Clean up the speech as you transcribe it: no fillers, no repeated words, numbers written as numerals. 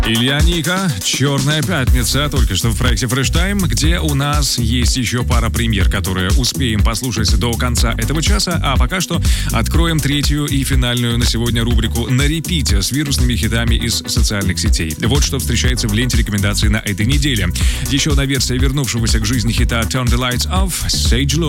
Илья Ника, «Черная пятница», только что в проекте Fresh Time, где у нас есть еще пара премьер, которые успеем послушать до конца этого часа, а пока что откроем третью и финальную на сегодня рубрику «На репите» с вирусными хитами из социальных сетей. Вот что встречается в ленте рекомендаций на этой неделе. Еще одна версия вернувшегося к жизни хита «Turn the Lights Off» Sage Luna.